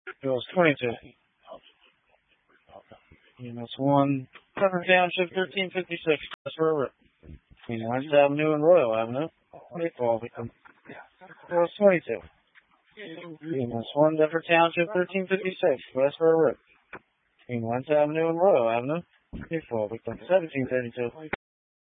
Bills 22. Units 1, Pepper Township 1356, West River. Between West Avenue and Royal Avenue. Mayfall victim. Bills 22. Units 1, Deptford Township 1356, West River. Between West Avenue and Royal Avenue. Mayfall victim. 1732.